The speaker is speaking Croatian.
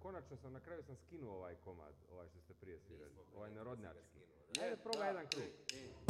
konačno sam, na kraju sam skinuo ovaj komad, ovaj što ste prije svirali. Nismo, Ovaj nismo narodnjački. skinuo, da. Ajde, probaj jedan krug.